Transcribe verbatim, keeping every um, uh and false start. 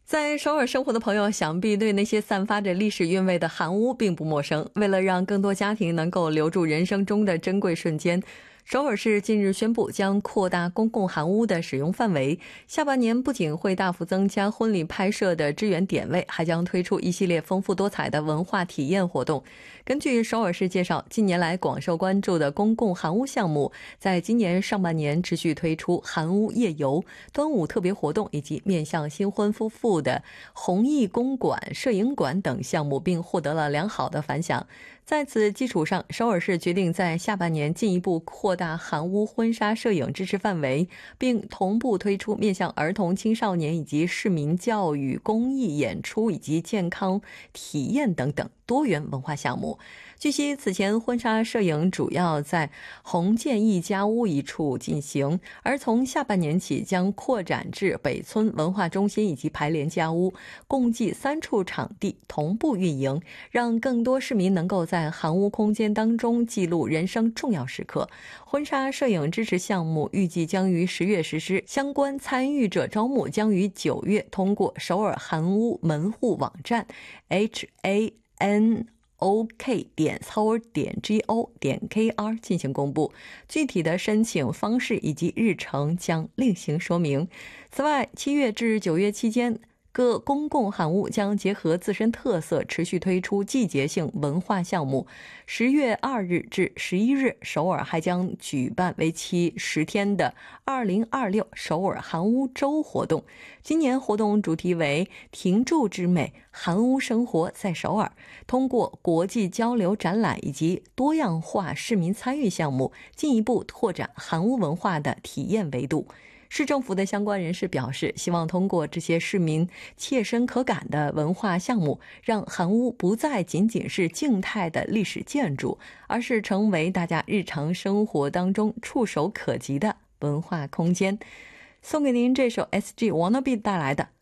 在首尔生活的朋友想必对那些散发着历史韵味的韩屋并不陌生。为了让更多家庭能够留住人生中的珍贵瞬间，首尔市近日宣布将扩大公共韩屋的使用范围，下半年不仅会大幅增加婚礼拍摄的支援点位，还将推出一系列丰富多彩的文化体验活动。根据首尔市介绍，近年来广受关注的公共韩屋项目，在今年上半年持续推出韩屋夜游、端午特别活动以及面向新婚夫妇的弘毅公馆、摄影馆等项目，并获得了良好的反响。在此基础上，首尔市决定在下半年进一步扩大韩屋婚纱摄影支持范围，并同步推出面向儿童、青少年以及市民教育、公益演出以及健康体验等等多元文化项目。据悉，此前婚纱摄影主要在弘建一家屋一处进行，而从下半年起将扩展至北村文化中心以及排联家屋，共计三处场地同步运营，让更多市民能够在韩屋空间当中记录人生重要时刻。婚纱摄影支持项目预计将于十月实施，相关参与者招募将于九月通过首尔韩屋门户网站 H A N OK 点 seoul 点 go 点 kr 进行公布，具体的申请方式以及日程将另行说明。此外，七月至九月期间，各公共韩屋将结合自身特色，持续推出季节性文化项目。十月二日至十一日，首尔还将举办为期十天的二零二六首尔韩屋周活动。今年活动主题为停驻之美，韩屋生活在首尔，通过国际交流展览以及多样化市民参与项目，进一步拓展韩屋文化的体验维度。市政府的相关人士表示，希望通过这些市民切身可感的文化项目，让韩屋不再仅仅是静态的历史建筑，而是成为大家日常生活当中触手可及的文化空间。送给您这首 S G Wannabe 带来的